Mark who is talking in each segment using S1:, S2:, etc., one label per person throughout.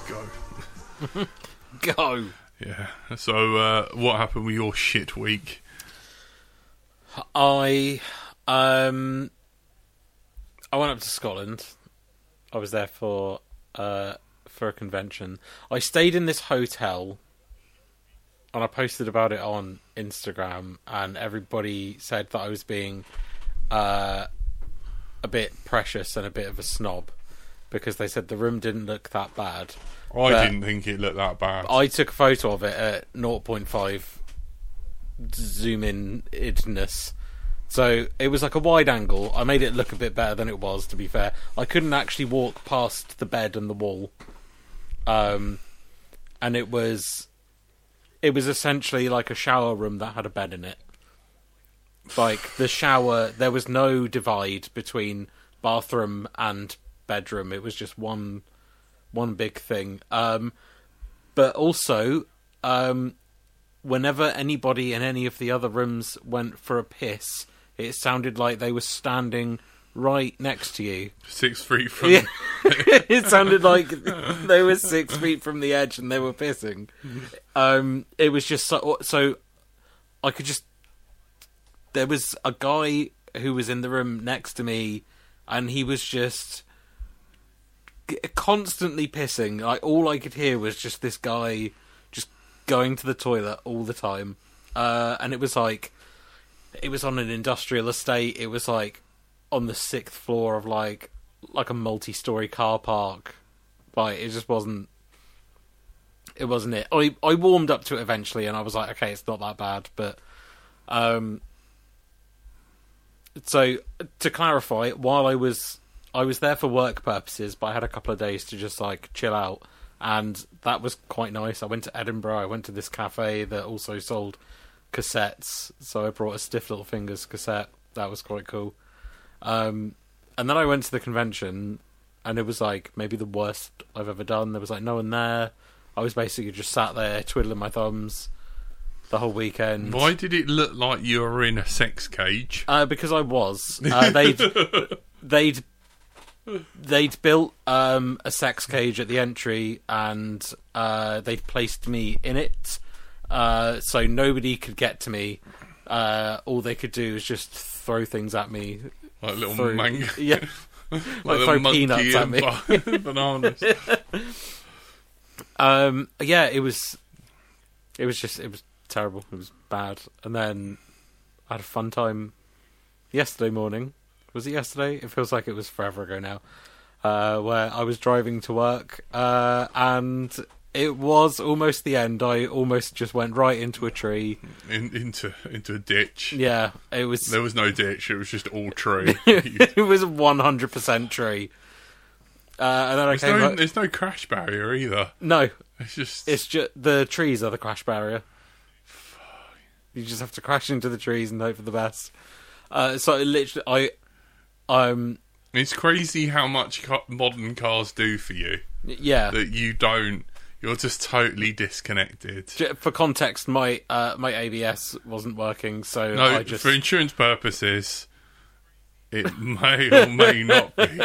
S1: Go.
S2: Go.
S1: Yeah. So, what happened with your shit week?
S2: I went up to Scotland. I was there for a convention. I stayed in this hotel, and I posted about it on Instagram, and everybody said that I was being a bit precious and a bit of a snob, because they said the room didn't look that bad.
S1: I didn't think it looked that bad.
S2: I took a photo of it at 0.5 zoom in-ness. So it was like a wide angle. I made it look a bit better than it was, to be fair. I couldn't actually walk past the bed and the wall. And it was essentially like a shower room that had a bed in it. Like, the shower, there was no divide between bathroom and bedroom. It was just one big thing. But also, whenever anybody in any of the other rooms went for a piss, it sounded like they were standing right next to you.
S1: 6 feet from...
S2: Yeah. It sounded like they were 6 feet from the edge and they were pissing. It was just so I could just... There was a guy who was in the room next to me, and he was just constantly pissing. Like, all I could hear was just this guy just going to the toilet all the time. And it was like, it was on an industrial estate. It was like on the 6th floor of like a multi-story car park. Like, it just wasn't. It wasn't it. I warmed up to it eventually, and I was like, okay, it's not that bad. But so to clarify, while I was there for work purposes, but I had a couple of days to just like chill out, and that was quite nice. I went to Edinburgh. I went to this cafe that also sold cassettes, so I brought a Stiff Little Fingers cassette. That was quite cool. And then I went to the convention, and it was like maybe the worst I've ever done. There was like no one there. I was basically just sat there twiddling my thumbs the whole weekend.
S1: Why did it look like you were in a sex cage?
S2: Because I was. They'd built a sex cage at the entry, and they'd placed me in it, so nobody could get to me. All they could do was just throw things at me,
S1: like little mango.
S2: Yeah,
S1: like
S2: throw peanuts at me.
S1: Bananas.
S2: Yeah, it was terrible. It was bad. And then I had a fun time yesterday morning. Was it yesterday? It feels like it was forever ago now. Where I was driving to work, and it was almost the end. I almost just went right into a tree.
S1: Into a ditch.
S2: Yeah, it was.
S1: There was no ditch. It was just all tree.
S2: It was 100% tree. And then
S1: there's no crash barrier either.
S2: No,
S1: it's just
S2: the trees are the crash barrier. You just have to crash into the trees and hope for the best. So literally,
S1: it's crazy how much modern cars do for you.
S2: Yeah,
S1: that you don't. You're just totally disconnected.
S2: For context, my ABS wasn't working, so
S1: no, for insurance purposes, it may or may not be.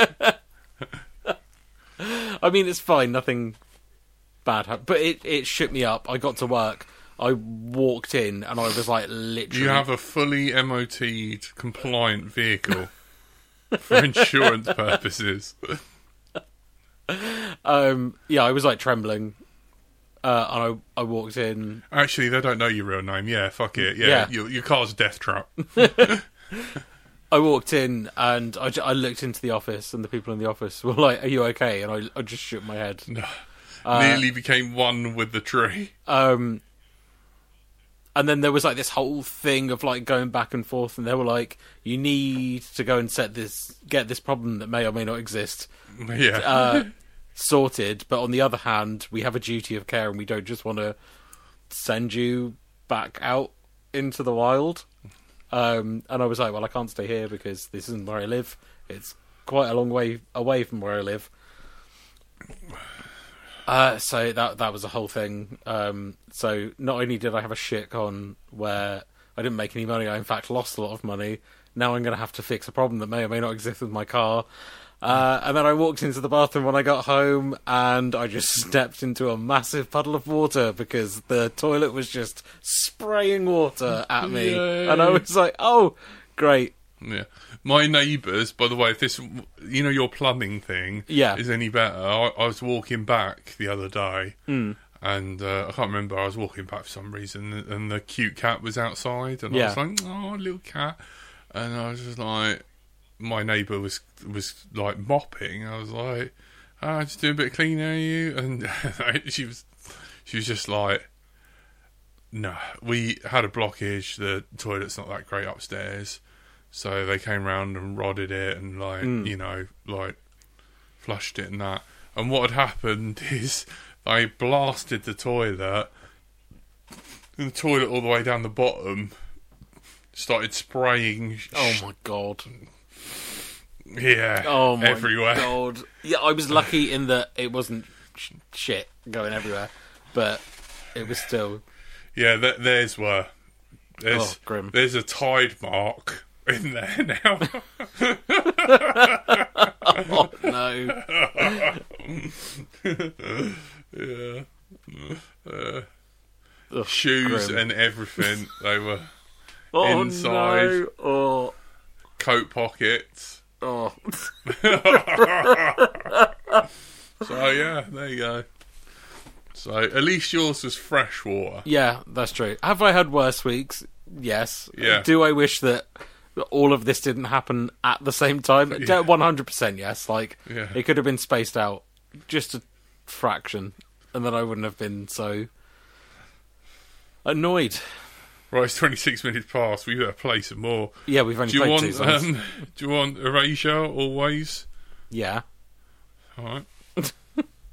S2: I mean, it's fine. Nothing bad happened, but it shook me up. I got to work. I walked in, and I was like, literally.
S1: You have a fully MOT'd compliant vehicle for insurance purposes.
S2: Yeah, I was like trembling. And I walked in.
S1: Actually, they don't know your real name. Yeah, fuck it. Yeah. Your car's a death trap.
S2: I walked in and I looked into the office, and the people in the office were like, "Are you okay?" And I just shook my head.
S1: No. Nearly became one with the tree.
S2: And then there was like this whole thing of like going back and forth, and they were like, "You need to go and get this problem that may or may not exist."
S1: Yeah.
S2: Sorted, but on the other hand, we have a duty of care, and we don't just want to send you back out into the wild. And I was like, well, I can't stay here because this isn't where I live. It's quite a long way away from where I live. So that was a whole thing. So not only did I have a shit con where I didn't make any money, I in fact lost a lot of money. Now I'm going to have to fix a problem that may or may not exist with my car. And then I walked into the bathroom when I got home, and I just stepped into a massive puddle of water because the toilet was just spraying water at me.
S1: Yay.
S2: And I was like, oh, great.
S1: Yeah. My neighbours, by the way, if this, your plumbing thing
S2: Yeah.
S1: is any better, I was walking back the other day, and I can't remember, I was walking back for some reason, and the cute cat was outside, and I was like, oh, little cat. And I was just like, my neighbour was like mopping. I was like, oh, just do a bit of cleaning, are you? And she was just like, no, we had a blockage, the toilet's not that great upstairs. So they came round and rodded it and flushed it and that. And what had happened is they blasted the toilet, and the toilet all the way down the bottom started spraying.
S2: Oh my god.
S1: Yeah.
S2: Oh my
S1: everywhere.
S2: god. Yeah, I was lucky in that it wasn't shit going everywhere, but it was still.
S1: Yeah, theirs were.
S2: Grim.
S1: There's a Tide mark in there now.
S2: Oh no.
S1: Yeah.
S2: Ugh,
S1: Shoes
S2: grim.
S1: and everything. They were
S2: Oh
S1: inside.
S2: no. Oh.
S1: Coat pockets.
S2: Oh.
S1: So yeah, there you go. So at least yours was fresh water.
S2: Yeah, that's true. Have I had worse weeks? Yes.
S1: Yeah.
S2: Do I wish that all of this didn't happen at the same time? 100% yes. Like,
S1: Yeah.
S2: it could have been spaced out just a fraction, and then I wouldn't have been so annoyed.
S1: Right, it's 26 minutes past. We better play some more.
S2: Yeah, we've only
S1: Do you
S2: played
S1: want
S2: 2 songs.
S1: do you want Erasure always?
S2: Yeah.
S1: All right.